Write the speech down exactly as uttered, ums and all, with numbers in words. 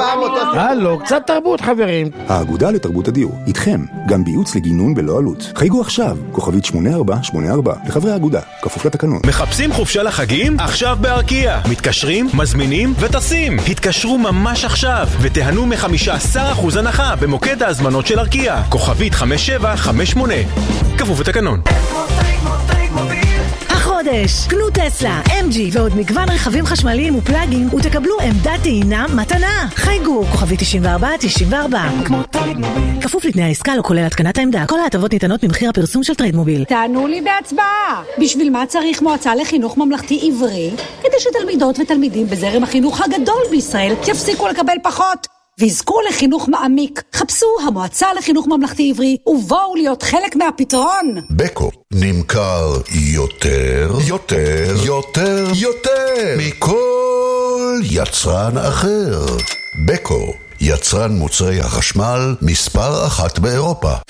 הלו, קצת תרבות חברים. האגודה לתרבות הדיור, איתכם, גם בייעוץ לגינון בלא עלות. חייגו עכשיו, כוכבית שמונה ארבע שמונה ארבע, לחברי האגודה, כפוף לתקנון. מחפשים חופשה לחגים? עכשיו בארקיע. מתקשרים, מזמינים וטסים. התקשרו ממש עכשיו ותיהנו מ-חמישה עשר אחוז הנחה במוקד ההזמנות של ארקיע. כוכבית חמש שבע חמש שמונה. כפוף לתקנון. החודש, קנו טסלה, אם ג'י ועוד מגוון רכבים חשמליים ופלאגים ותקבלו עמדת טעינה מתנה. חייגו, כוכבית תשעים וארבע תשעים וארבע. כפוף לתנאי העסקה, לא כולל התקנת העמדה. כל ההטבות ניתנות ממחיר הפרסום של טריידמוביל. תענו לי בהצבעה. בשביל מה צריך מועצה לחינוך ממלכתי עברי? כדי שתלמידות ותלמידים בזרם החינוך הגדול בישראל יפסיקו לקבל פחות ויזכו לחינוך מעמיק. חפשו המועצה לחינוך ממלכתי עברי ובואו להיות חלק מהפתרון. בקו נמכר יותר, יותר, יותר, יותר מכל יצרן אחר. בקו, יצרן מוצרי החשמל מספר אחת באירופה.